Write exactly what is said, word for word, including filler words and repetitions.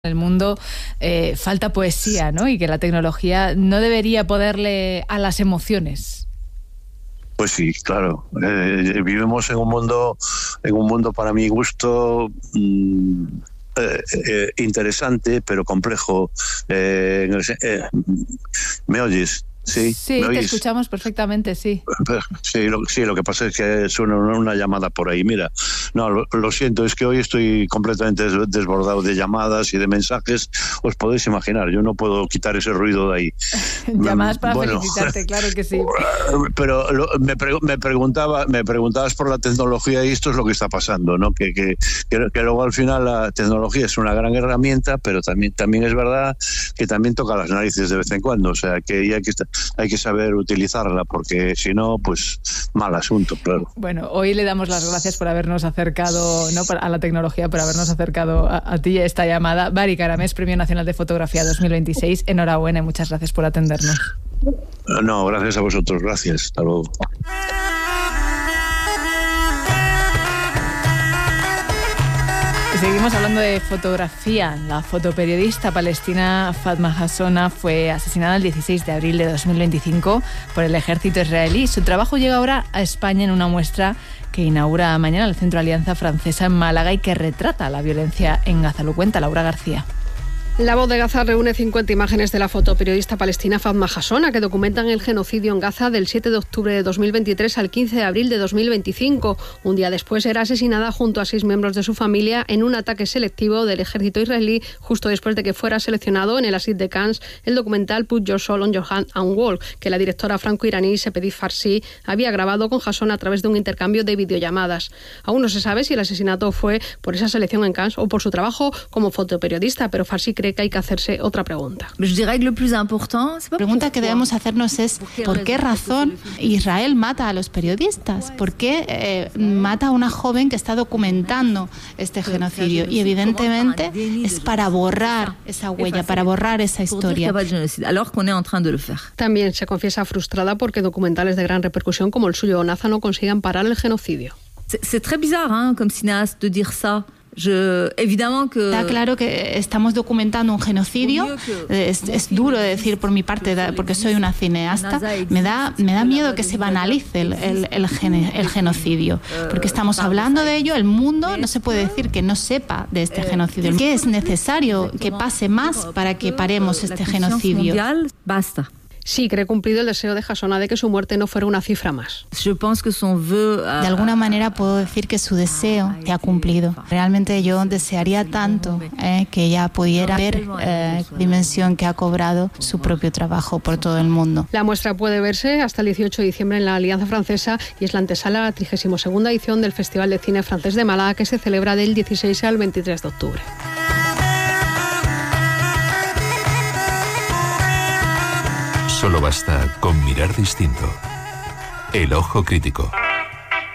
En el mundo eh, falta poesía, ¿no? Y que la tecnología no debería poderle a las emociones. Pues sí, claro. Eh, vivimos en un mundo, en un mundo para mi gusto mmm, eh, eh, interesante, pero complejo. Eh, eh, ¿Me oyes? Sí, sí, te escuchamos perfectamente, sí. Sí lo, sí, lo que pasa es que suena una llamada por ahí. Mira, no, lo, lo siento, es que hoy estoy completamente desbordado de llamadas y de mensajes. Os podéis imaginar, yo no puedo quitar ese ruido de ahí. Llamadas para bueno, felicitarte, claro que sí. Pero lo, me, pre, me preguntaba, me preguntabas por la tecnología y esto es lo que está pasando, ¿no? Que, que, que, que luego al final la tecnología es una gran herramienta, pero también, también es verdad que también toca las narices de vez en cuando. O sea, que hay que estar hay que saber utilizarla, porque si no, pues mal asunto, claro. Bueno, hoy le damos las gracias por habernos acercado, ¿no?, a la tecnología, por habernos acercado a, a ti esta llamada. Bari Caramés, Premio Nacional de Fotografía dos mil veintiséis. Enhorabuena y muchas gracias por atendernos. No, gracias a vosotros, gracias. Hasta luego. Seguimos hablando de fotografía. La fotoperiodista palestina Fatma Hasona fue asesinada el dieciséis de abril de dos mil veinticinco por el ejército israelí. Su trabajo llega ahora a España en una muestra que inaugura mañana el Centro Alianza Francesa en Málaga y que retrata la violencia en Gaza. Lo cuenta Laura García. La Voz de Gaza reúne cincuenta imágenes de la fotoperiodista palestina Fatma Hasona, que documentan el genocidio en Gaza del siete de octubre de dos mil veintitrés al quince de abril de dos mil veinticinco. Un día después era asesinada junto a seis miembros de su familia en un ataque selectivo del ejército israelí, justo después de que fuera seleccionado en el Asid de Cannes el documental Put Your Soul on Your Hand and Walk, que la directora franco-iraní Sepedih Farsi había grabado con Hasona a través de un intercambio de videollamadas. Aún no se sabe si el asesinato fue por esa selección en Cannes o por su trabajo como fotoperiodista, pero Farsi cree que hay que hacerse otra pregunta. La pregunta que debemos hacernos es ¿por qué razón Israel mata a los periodistas? ¿Por qué eh, mata a una joven que está documentando este genocidio? Y evidentemente es para borrar esa huella, para borrar esa historia. También se confiesa frustrada porque documentales de gran repercusión como el suyo o Naza no consigan parar el genocidio. C'est très bizarre, hein, comme cinéaste, de dire ça. Je, évidemment que... Está claro que estamos documentando un genocidio. Es, es duro de decir por mi parte, porque soy una cineasta. Me da, me da miedo que se banalice el, el, el, gene, el genocidio, porque estamos hablando de ello. El mundo no se puede decir que no sepa de este genocidio. ¿Qué es necesario que pase más para que paremos este genocidio? Basta. Sí, cree cumplido el deseo de Hasona de que su muerte no fuera una cifra más. De alguna manera puedo decir que su deseo se ha cumplido. Realmente yo desearía tanto eh, que ella pudiera ver eh, la dimensión que ha cobrado su propio trabajo por todo el mundo. La muestra puede verse hasta el dieciocho de diciembre en la Alianza Francesa y es la antesala a la trigésima segunda edición del Festival de Cine Francés de Málaga, que se celebra del dieciséis al veintitrés de octubre. Solo basta con mirar distinto. El ojo crítico.